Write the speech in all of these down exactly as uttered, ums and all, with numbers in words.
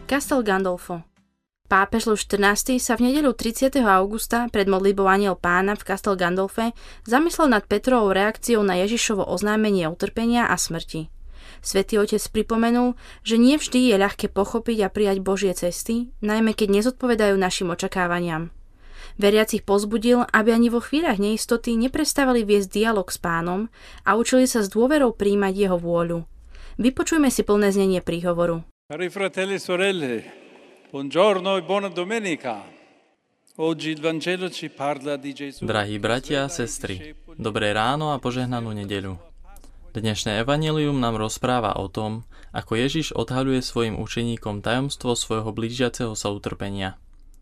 Castel Gandolfo. Pápež Lev štrnásty sa v nedeľu tridsiateho augusta pred modlitbou Anjel Pána v Castel Gandolfe zamyslel nad Petrovou reakciou na Ježišovo oznámenie utrpenia a smrti. Svätý Otec pripomenul, že nie vždy je ľahké pochopiť a prijať Božie cesty, najmä keď nezodpovedajú našim očakávaniam. Veriacich povzbudil, aby ani vo chvíľach neistoty neprestávali viesť dialog s Pánom a učili sa s dôverou prijímať jeho vôľu. Vypočujme si plné znenie príhovoru. Cari fratelli e sorelle, buongiorno e buona domenica. Oggi il Vangelo ci parla di Gesù. Drahí bratia a sestry, dobré ráno a požehnanú nedeľu. Dnešné evanjelium nám rozpráva o tom, ako Ježiš odhaľuje svojim učeníkom tajomstvo svojho blížiaceho sa utrpenia.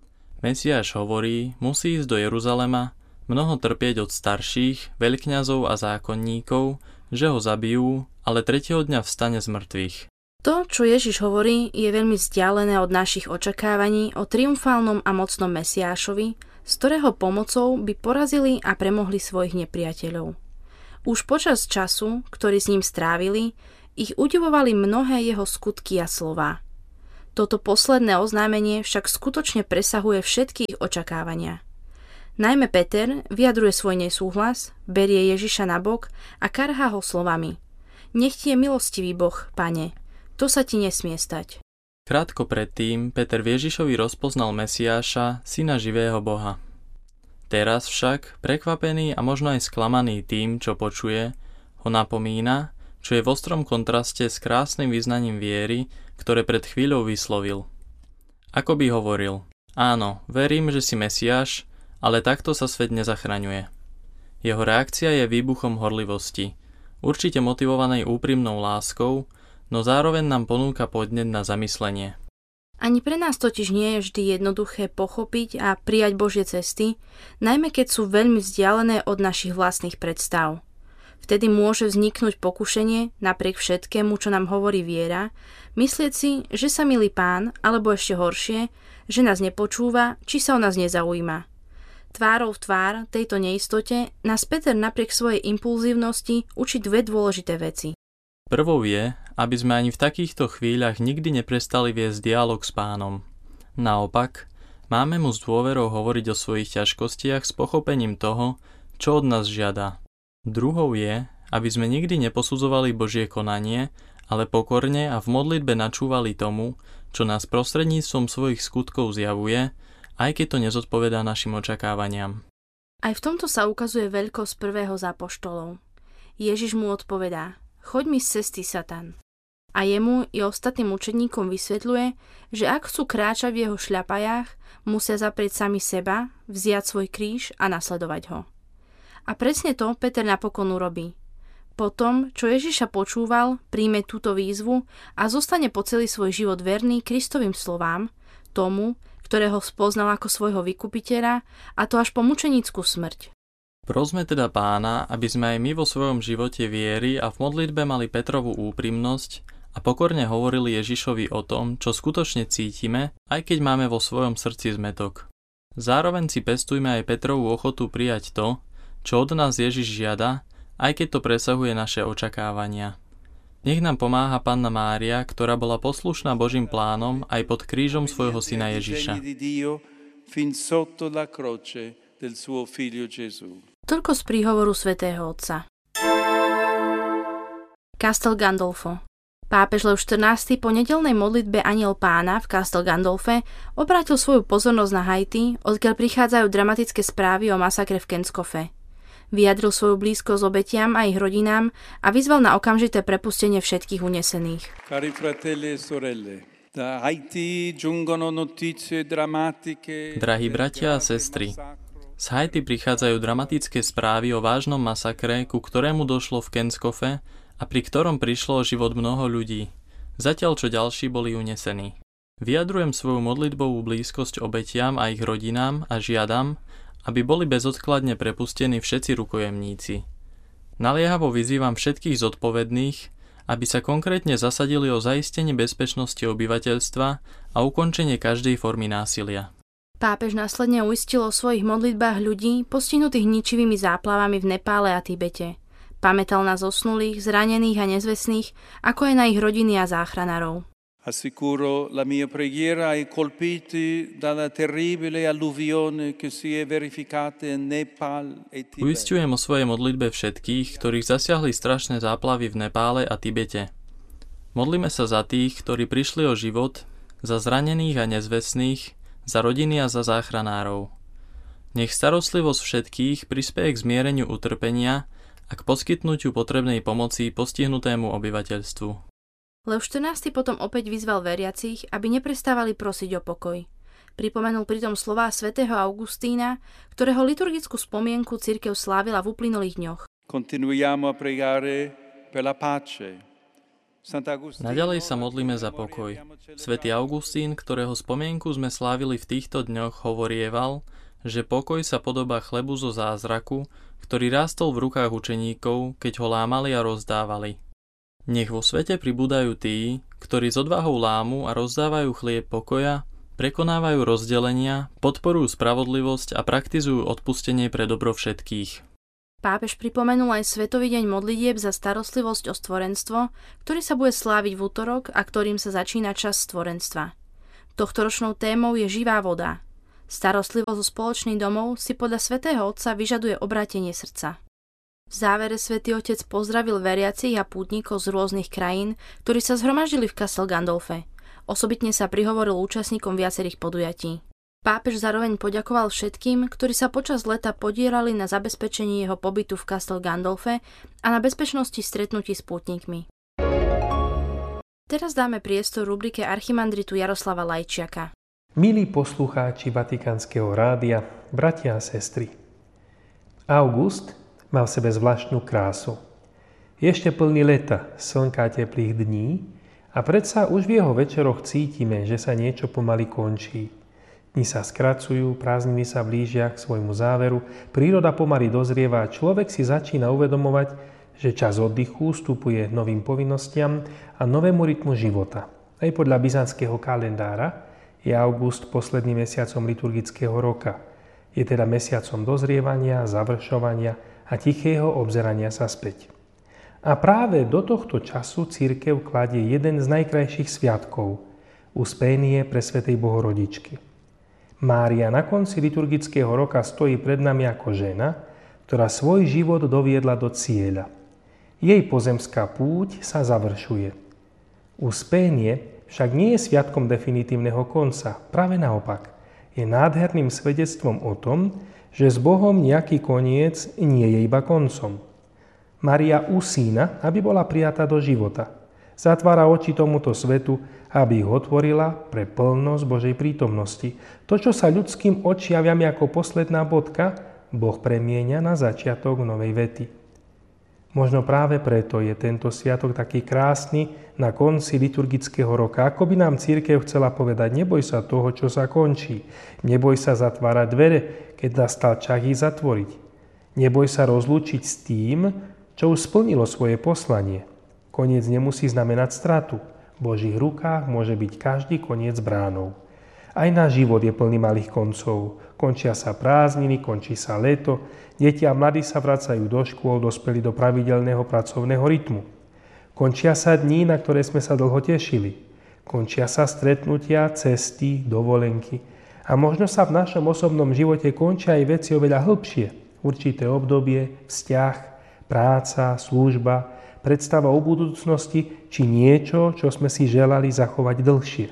Mesiáš hovorí, musí ísť do Jeruzalema, mnoho trpieť od starších, veľkňazov a zákonníkov, že ho zabijú, ale tretieho dňa vstane z mŕtvych. To, čo Ježiš hovorí, je veľmi vzdialené od našich očakávaní o triumfálnom a mocnom Mesiášovi, z ktorého pomocou by porazili a premohli svojich nepriateľov. Už počas času, ktorý s ním strávili, ich udivovali mnohé jeho skutky a slová. Toto posledné oznámenie však skutočne presahuje všetky ich očakávania. Najmä Peter vyjadruje svoj nesúhlas, berie Ježiša nabok a karhá ho slovami: Nech ti je milostivý Boh, Pane, to sa ti nesmie stať. Krátko predtým Peter v Ježišovi rozpoznal Mesiáša, syna živého Boha. Teraz však, prekvapený a možno aj sklamaný tým, čo počuje, ho napomína, čo je v ostrom kontraste s krásnym vyznaním viery, ktoré pred chvíľou vyslovil. Ako by hovoril: Áno, verím, že si Mesiáš, ale takto sa svet nezachraňuje. Jeho reakcia je výbuchom horlivosti, určite motivovanej úprimnou láskou, no zároveň nám ponúka podnet na zamyslenie. Ani pre nás totiž nie je vždy jednoduché pochopiť a prijať Božie cesty, najmä keď sú veľmi vzdialené od našich vlastných predstav. Vtedy môže vzniknúť pokušenie, napriek všetkému, čo nám hovorí viera, myslieť si, že sa milí Pán, alebo ešte horšie, že nás nepočúva, či sa o nás nezaujíma. Tvárou v tvár tejto neistote nás Peter napriek svojej impulzívnosti učí dve dôležité veci. Prvou je, aby sme ani v takýchto chvíľach nikdy neprestali viesť dialog s Pánom. Naopak, máme mu s dôverou hovoriť o svojich ťažkostiach s pochopením toho, čo od nás žiada. Druhou je, aby sme nikdy neposudzovali Božie konanie, ale pokorne a v modlitbe načúvali tomu, čo nás prostredníctvom svojich skutkov zjavuje, aj keď to nezodpovedá našim očakávaniam. Aj v tomto sa ukazuje veľkosť prvého z apoštolov. Ježiš mu odpovedá: Choď mi z cesty, Satan. A jemu i ostatným učeníkom vysvetľuje, že ak chcú kráčať v jeho šľapajách, musia zaprieť sami seba, vziať svoj kríž a nasledovať ho. A presne to Peter napokon urobí. Potom, čo Ježiša počúval, príjme túto výzvu a zostane po celý svoj život verný Kristovým slovám, tomu, ktorého spoznal ako svojho vykupiteľa, a to až po mučenickú smrť. Prosme teda Pána, aby sme aj my vo svojom živote viery a v modlitbe mali Petrovú úprimnosť a pokorne hovorili Ježišovi o tom, čo skutočne cítime, aj keď máme vo svojom srdci zmätok. Zároveň si pestujme aj Petrovú ochotu prijať to, čo od nás Ježiš žiada, aj keď to presahuje naše očakávania. Nech nám pomáha Panna Mária, ktorá bola poslušná Božím plánom aj pod krížom svojho syna Ježiša. Toľko z príhovoru svätého Otca. Castel Gandolfo. Pápež Lev štrnásty po nedeľnej modlitbe Anjel Pána v Castel Gandolfe obrátil svoju pozornosť na Haiti, odkiaľ prichádzajú dramatické správy o masakre v Kenskofe. Vyjadril svoju blízkosť obetiam a ich rodinám a vyzval na okamžité prepustenie všetkých unesených. Cari fratelli e sorelle, da Haiti giungono notizie drammatiche. Drahí bratia a sestry, z Haiti prichádzajú dramatické správy o vážnom masakre, ku ktorému došlo v Kenskofe a pri ktorom prišlo o život mnoho ľudí, zatiaľ čo ďalší boli unesení. Vyjadrujem svoju modlitbovú blízkosť obetiam a ich rodinám a žiadam, aby boli bezodkladne prepustení všetci rukojemníci. Naliehavo vyzývam všetkých zodpovedných, aby sa konkrétne zasadili o zaistenie bezpečnosti obyvateľstva a ukončenie každej formy násilia. Pápež následne uistil o svojich modlitbách ľudí postihnutých ničivými záplavami v Nepále a Tibete. Pamätal na zosnulých, zranených a nezvestných, ako aj na ich rodiny a záchranárov. Assicuro la mia preghiera ai colpiti dalla terribile alluvione che si è verificata in Nepal e Tibet. Uisťujem o svojej modlitbe všetkých, ktorých zasiahli strašné záplavy v Nepále a Tibete. Modlíme sa za tých, ktorí prišli o život, za zranených a nezvestných, za rodiny a za záchranárov. Nech starostlivosť všetkých prispeje k zmiereniu utrpenia a k poskytnutiu potrebnej pomoci postihnutému obyvateľstvu. Leo štrnásty potom opäť vyzval veriacich, aby neprestávali prosiť o pokoj. Pripomenul pritom slová svätého Augustína, ktorého liturgickú spomienku cirkev slávila v uplynulých dňoch. Continuiamo a pregare per la pace. Naďalej sa modlíme za pokoj. Svätý Augustín, ktorého spomienku sme slávili v týchto dňoch, hovorieval, že pokoj sa podobá chlebu zo zázraku, ktorý rástol v rukách učeníkov, keď ho lámali a rozdávali. Nech vo svete pribúdajú tí, ktorí s odvahou lámu a rozdávajú chlieb pokoja, prekonávajú rozdelenia, podporujú spravodlivosť a praktizujú odpustenie pre dobro všetkých. Pápež pripomenul aj Svetový deň modlitieb za starostlivosť o stvorenstvo, ktorý sa bude sláviť v utorok a ktorým sa začína čas stvorenstva. Tohtoročnou témou je živá voda. Starostlivosť o spoločný domov si podľa svätého Otca vyžaduje obrátenie srdca. V závere svätý Otec pozdravil veriacich a pútnikov z rôznych krajín, ktorí sa zhromaždili v Castel Gandolfe. Osobitne sa prihovoril účastníkom viacerých podujatí. Pápež zároveň poďakoval všetkým, ktorí sa počas leta podierali na zabezpečení jeho pobytu v Castel Gandolfe a na bezpečnosti stretnutí s pútnikmi. Teraz dáme priestor rubrike archimandritu Jaroslava Lajčiaka. Milí poslucháči Vatikánskeho rádia, bratia a sestry. August mal v sebe zvláštnu krásu. Je ešte plný leta, slnka a teplých dní a predsa už v jeho večeroch cítime, že sa niečo pomaly končí. Dni sa skracujú, prázdniny sa blížia k svojmu záveru, príroda pomaly dozrieva a človek si začína uvedomovať, že čas oddychu vstupuje novým povinnostiam a novému rytmu života. Aj podľa byzantského kalendára je august posledným mesiacom liturgického roka. Je teda mesiacom dozrievania, završovania a tichého obzerania sa späť. A práve do tohto času cirkev kladie jeden z najkrajších sviatkov, Uspenie presvätej Bohorodičky. Mária na konci liturgického roka stojí pred nami ako žena, ktorá svoj život doviedla do cieľa. Jej pozemská púť sa završuje. Uspenie však nie je sviatkom definitívneho konca, práve naopak. Je nádherným svedectvom o tom, že s Bohom nejaký koniec nie je iba koncom. Mária usína, aby bola prijatá do života. Zatvára oči tomuto svetu, aby ich otvorila pre plnosť Božej prítomnosti. To, čo sa ľudským očiaviam ako posledná bodka, Boh premieňa na začiatok novej vety. Možno práve preto je tento sviatok taký krásny na konci liturgického roka. Ako by nám cirkev chcela povedať, neboj sa toho, čo sa končí. Neboj sa zatvárať dvere, keď nastal čas ich zatvoriť. Neboj sa rozlúčiť s tým, čo už splnilo svoje poslanie. Koniec nemusí znamenať stratu. V Božích rukách môže byť každý koniec bránou. Aj náš život je plný malých koncov. Končia sa prázdniny, končí sa leto, deti a mladí sa vracajú do škôl, dospeli do pravidelného pracovného rytmu. Končia sa dní, na ktoré sme sa dlho tešili. Končia sa stretnutia, cesty, dovolenky. A možno sa v našom osobnom živote končia aj veci oveľa hĺbšie. Určité obdobie, vzťah, práca, služba, predstava o budúcnosti či niečo, čo sme si želali zachovať dlhšie.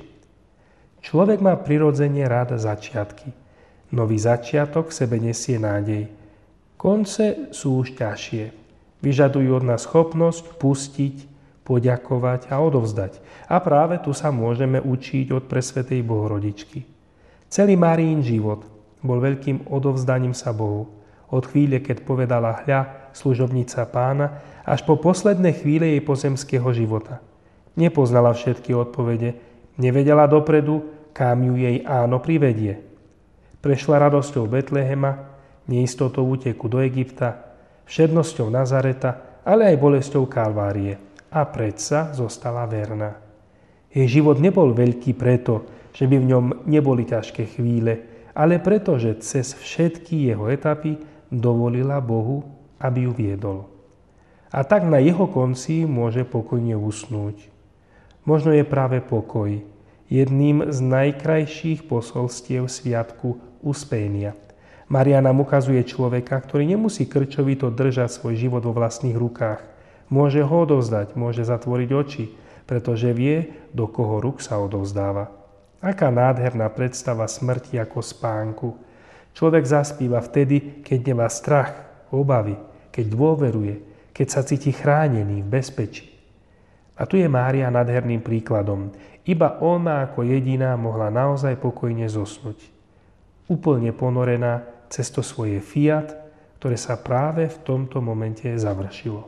Človek má prirodzene rád začiatky. Nový začiatok v sebe nesie nádej. Konce sú už ťažšie. Vyžadujú od nás schopnosť pustiť, poďakovať a odovzdať. A práve tu sa môžeme učiť od presvätej Bohorodičky. Celý Máriin život bol veľkým odovzdaním sa Bohu. Od chvíle, keď povedala hľa, služobnica Pána, až po posledné chvíle jej pozemského života. Nepoznala všetky odpovede, nevedela dopredu, kam ju jej áno privedie. Prešla radosťou Betlehema, neistotou úteku do Egypta, všednosťou Nazareta, ale aj bolesťou Kalvárie. A predsa zostala verná. Jej život nebol veľký preto, že by v ňom neboli ťažké chvíle, ale preto, že cez všetky jeho etapy dovolila Bohu, aby ju viedol. A tak na jeho konci môže pokojne usnúť. Možno je práve pokoj jedným z najkrajších posolstiev sviatku Uspenia. Mária nám ukazuje človeka, ktorý nemusí krčovito držať svoj život vo vlastných rukách. Môže ho odovzdať, môže zatvoriť oči, pretože vie, do koho ruk sa odovzdáva. Aká nádherná predstava smrti ako spánku. Človek zaspíva vtedy, keď nemá strach, obavy, keď dôveruje, keď sa cíti chránený, v bezpečí. A tu je Mária nádherným príkladom. Iba ona ako jediná mohla naozaj pokojne zosnúť. Úplne ponorená cez to svoje fiat, ktoré sa práve v tomto momente završilo.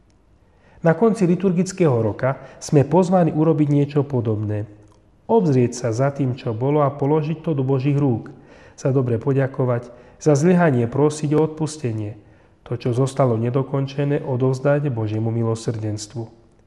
Na konci liturgického roka sme pozvaní urobiť niečo podobné. Obzrieť sa za tým, čo bolo a položiť to do Božích rúk. Za dobre poďakovať, za zlyhanie prosiť o odpustenie. To, čo zostalo nedokončené, odovzdať Božiemu milosrdenstvu.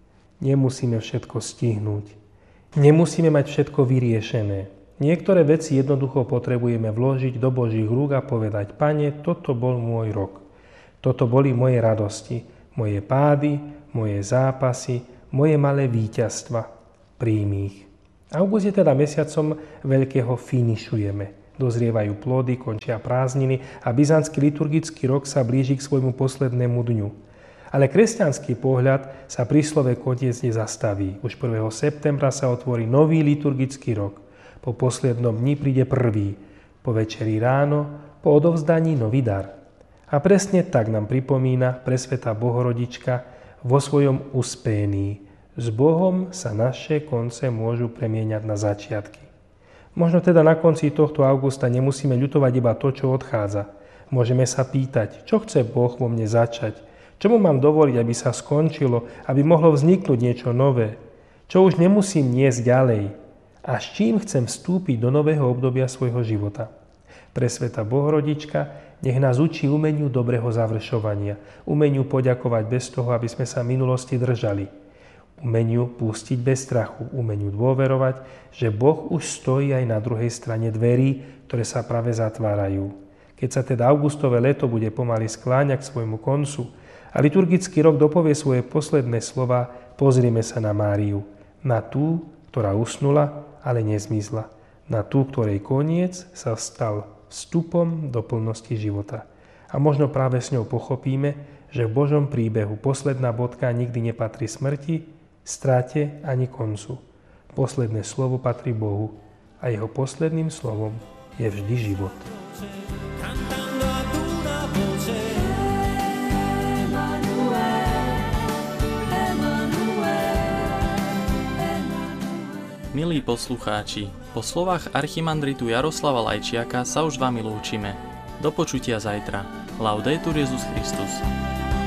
Nemusíme všetko stihnúť. Nemusíme mať všetko vyriešené. Niektoré veci jednoducho potrebujeme vložiť do Božích rúk a povedať: Pane, toto bol môj rok. Toto boli moje radosti, moje pády, moje zápasy, moje malé víťazstva. Príjmi ich. August je teda mesiacom veľkého finišujeme. Dozrievajú plody, končia prázdniny a byzantský liturgický rok sa blíži k svojmu poslednému dňu. Ale kresťanský pohľad sa pri slove koniec nezastaví. Už prvého septembra sa otvorí nový liturgický rok. Po poslednom dni príde prvý, po večeri ráno, po odovzdaní nový dar. A presne tak nám pripomína presvätá Bohorodička vo svojom uspení. S Bohom sa naše konce môžu premieňať na začiatky. Možno teda na konci tohto augusta nemusíme ľutovať iba to, čo odchádza. Môžeme sa pýtať, čo chce Boh vo mne začať, čo mu mám dovoliť, aby sa skončilo, aby mohlo vzniknúť niečo nové, čo už nemusím niesť ďalej. A s čím chcem vstúpiť do nového obdobia svojho života. Presvätá Bohorodička nech nás učí umeniu dobrého završovania, umeniu poďakovať bez toho, aby sme sa minulosti držali, umeniu pustiť bez strachu, umeniu dôverovať, že Boh už stojí aj na druhej strane dverí, ktoré sa práve zatvárajú. Keď sa teda augustové leto bude pomaly skláňať k svojmu koncu a liturgický rok dopovie svoje posledné slova, pozrime sa na Máriu, na tú, ktorá usnula, ale nezmizla. Na tú, ktorej koniec sa stal vstupom do plnosti života. A možno práve s ňou pochopíme, že v Božom príbehu posledná bodka nikdy nepatrí smrti, strate ani koncu. Posledné slovo patrí Bohu a jeho posledným slovom je vždy život. Milí poslucháči, po slovách archimandritu Jaroslava Lajčiaka sa už s vami lúčime. Do počutia zajtra. Laudetur Jesus Christus.